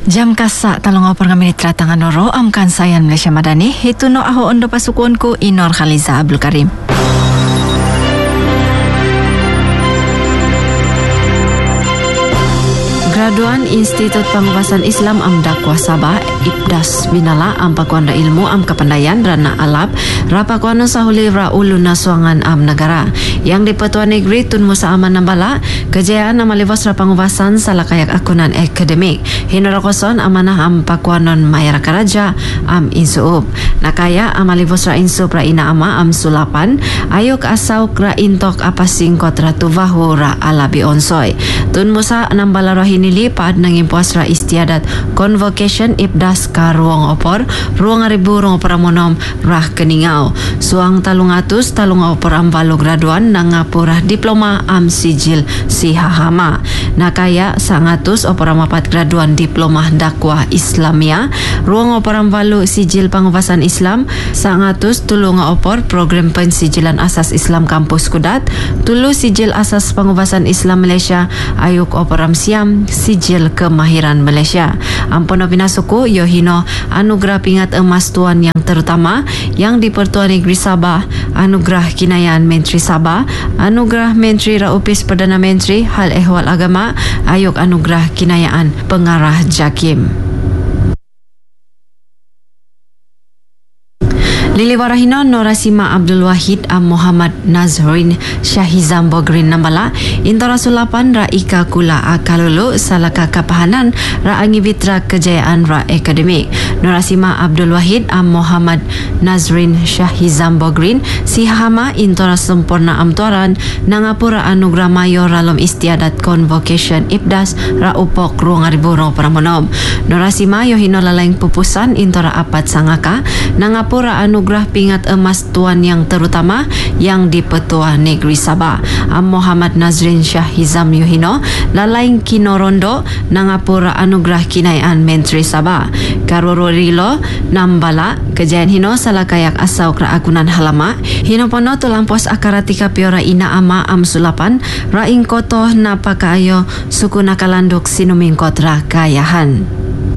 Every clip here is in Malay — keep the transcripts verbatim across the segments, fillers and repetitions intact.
Jam kasak talong opor ngaminit ratangan noro amkan sayan Malaysia Madani hitu no aho ondo pasukunku Inor Khaliza Abdul Karim. Graduan Institut Pengubasan Islam Am Dakwah Sabah Ibdas Binala Am Pakuanda Ilmu Am Kepandayan Rana Alap Rapakuano Sahuli Ra Uluna Suangan Am Negara yang di Petua Negeri Tun Musa Aman Nambala kejayaan amalivos ra pengubasan salakayak akunan akademik hinorokoson amanah Am Pakuanon Mayara Karaja Am Insuub nakaya amalivos ra Insuub ra ina ama Am Sulapan ayuk asau ra intok apasingkot ra tuvahu ra alabi onsoy Tun Musa Nambala rahini lipad ng impuas ra istiadat convocation ibdas ka ruang opor ruang ribu ruang opor amonom rah keningaw suang talungatus talung opor am valo graduan ng ngapurah diploma am sijil si hahama nakaya sangatus opor am apat graduan diploma dakwah Islamia ruang opor am valo sijil pengubasan Islam sangatus tulung opor program pensijilan asas Islam kampus Kudat tulu sijil asas pengubasan Islam Malaysia ayuk opor am siam sijil kemahiran Malaysia. Ampono pinasuku Yohino anugerah pingat emas tuan yang terutama yang di Pertuan Negeri Sabah, anugerah kinayaan Menteri Sabah, anugerah Menteri Raupis Perdana Menteri Hal Ehwal Agama, ayuk anugerah kinayaan Pengarah Jakim. Lili Warahino Norasima Abdul Wahid Am Muhammad Nazrin Syahizam Bogrin Nambala Intora Sulapan Ra Ika Kula Akalulu Salaka Kapahanan Ra Angivitra Kejayaan Ra Akademik Norasima Abdul Wahid Am Muhammad Nazrin Syahizam Bogrin Sihama Intora Sempurna Am Tuaran Nangapura Anugerah Mayor Ralom Istiadat Convocation Ibdas Ra Upok Ruang Ariburo Pramonom Norasima Yohino Lalaing Pupusan Intora Apat Sangaka Nangapura Anugerah Anugerah pingat emas tuan yang terutama yang di Petua Negeri Sabah Am Muhammad Nazrin Syahizam Yohino lalaing kinorondo nangapura anugerah kinayaan Menteri Sabah Karororilo Nambala kejayaan hino salakayak asau kra akunan halama hino pono tulampos akaratika piora ina ama Am Sulapan raing kotoh napakaayo suku nakalanduk sinumingkot ra kayahan.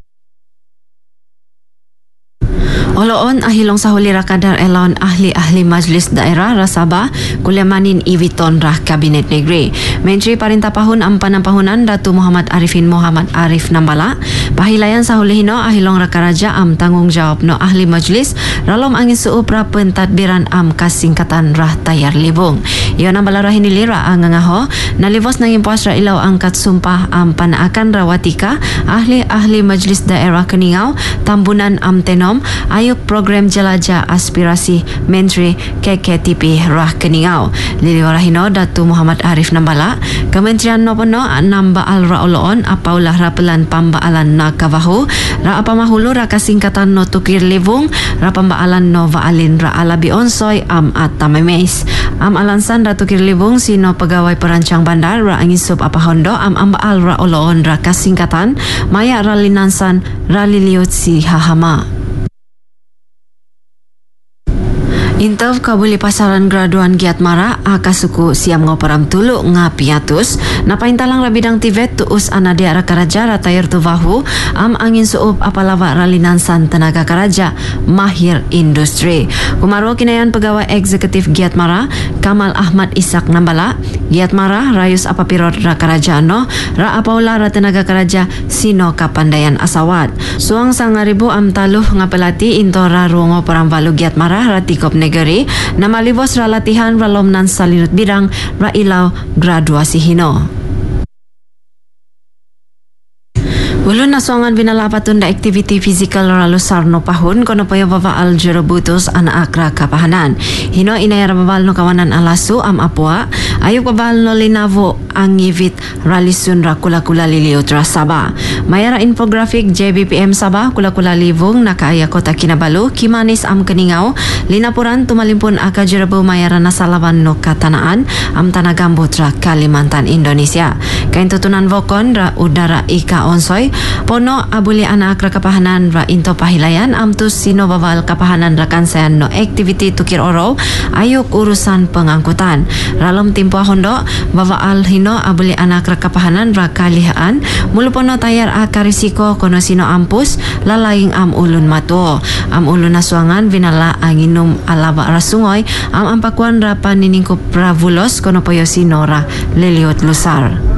Oloon ahilong sahuli rakadar elon ahli-ahli Majlis Daerah Rasabah Kuliamanin Iviton Rah Kabinet Negeri. Menteri Parintapahun Am Panampahunan Datu Muhammad Arifin Muhammad Arif Nambala pahilayan sahuli hino ahilong rakaraja am tanggungjawab no ahli majlis ralom angin suup ra pentadbiran am kasingkatan rah tayar libung. Iyo Nambala rahini lira ang ngaho nalivos nang impuas ra ilaw angkat sumpah am panaakan rawatika ahli-ahli Majlis Daerah Keningau Tambunan Am Tenom ayuk program jelajah aspirasi Menteri K K T P Rah Keningau. Lili Warahino Datu Muhammad Arif Nambala Kementerian Nopono namba al raoloon apaulah rapelan pambaalan na kavahu ra apamahulu ra kasingkatan no tukir livung ra pambaalan no vaalin ra alabi onsoy am atamames am alansan ra tukir livung sino pegawai perancang bandar ra angisub apahondo am ambaal raoloon ra kasingkatan maya ra linansan ra liliut si hahama. Intov kabuli pasaran graduan Giat Mara akasuku siam ngoperam tulu ngapiatus napaintalang rabidang tivet tuus anadia rakaraja ratayar tuvahu am angin suup apalawa ralinansan tenaga karaja mahir industri. Kumaro kinayan pegawai eksekutif Giat Mara Kamal Ahmad Isak Nambala Giat Mara rayus apapirot rakaraja no ra apaula ra tenaga karaja sino kapandayan asawat. Suang sangaribu am taluh ngapelati intora ruang operam valu Giat Mara ratikop negeri na malibos ra latihan ralom nan salinut bidang ra ilaw graduasi hino. Ulun nasongan binalapatun da aktiviti fizikal ralo sarno pahun kono payo babaal jurubutos ana akra kapahanan. Hino inayara babal no kawanan alasu am apua ayuk babal no linavo angivit ralisun ra kula-kula liliut ra Sabah. Mayara infografik J B P M Sabah kula-kula livung nakaaya kota Kinabalu Kimanis am Keningau linapuran tumalimpun aka jurabu mayara nasalaban no katanaan am tanah gambut ra Kalimantan Indonesia. Kain tutunan vokon ra udara ika onsoy pono abuli anak ra kapahanan ra into pahilayan amtus sino bawal kapahanan ra kansayan no activity tukir oro ayuk urusan pengangkutan ralom timpo hondo bawaal hino ino abuli anak rakapahanan rakalihaan mulupono tayar akarisiko kono sino ampus lalaing am ulun mato am ulun naswangan vinala anginum alaba rasungoy am ampakuan rapa niningko pravulos kono poyo sinora leliot lusar.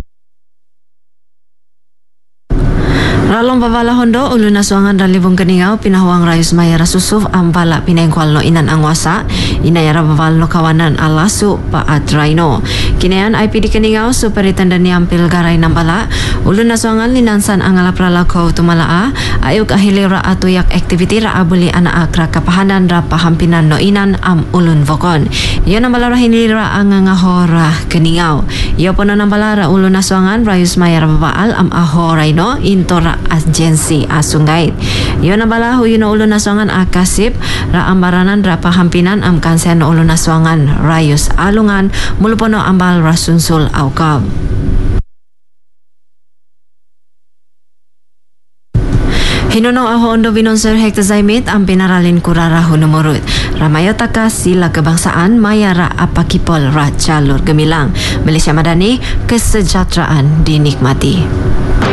Ralong babala hondo ulun naswangan dalibong keningaw pinahuang rayus mayara susuf ang bala pinengkwal no inan ang wasa inayara babal no kawanan alasu paat raino. Kinayan ay pidi keningaw superintendent ni ampil garay ng bala ulun naswangan linansan ang alaprala ko tumalaa ayok ahilira atuyak activity ra abuli ana akra kapahanan ra pahampinan no inan am ulun vokon. Iyon ang bala ra hinilira ang ngahora keningaw. Iyo po na ng bala ra ulun naswangan rayus mayara babaal am ahoray no intora agency asungait. Iyo na bala huyo na ulo naswangan akasip ra ambaranan ra pahampinan am kansen na ulo naswangan rayos alungan mulupono ambal rasunsul aukab. Hinunong aho ondo binonser hekta zaimit ang pinaralin kurara hunumurut. Ramayo taka sila kebangsaan mayara apakipol ra jalur gemilang. Malaysia Madani, kesejahteraan dinikmati.